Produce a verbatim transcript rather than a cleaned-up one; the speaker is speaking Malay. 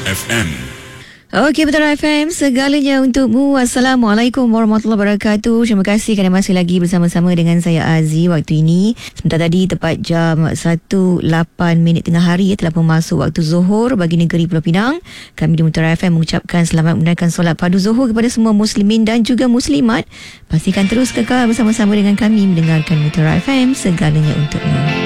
F M. Okey, Mutiara F M, segalanya untukmu. Assalamualaikum warahmatullahi wabarakatuh. Terima kasih kerana masih lagi bersama-sama dengan saya Aziz waktu ini. Sebentar tadi tepat jam satu lapan minit tengah hari, telah pun masuk waktu Zuhur bagi negeri Pulau Pinang. Kami di Mutiara F M mengucapkan selamat menunaikan solat padu Zuhur kepada semua muslimin dan juga muslimat. Pastikan terus kekal bersama-sama dengan kami mendengarkan Mutiara F M, segalanya untukmu.